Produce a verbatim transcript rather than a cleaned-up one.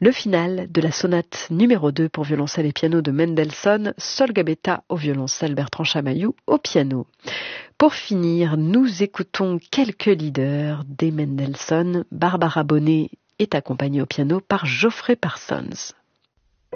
Le final de la sonate numéro deux pour violoncelle et piano de Mendelssohn, Sol Gabetta au violoncelle, Bertrand Chamaillou au piano. Pour finir, nous écoutons quelques leaders des Mendelssohn. Barbara Bonnet est accompagnée au piano par Geoffrey Parsons.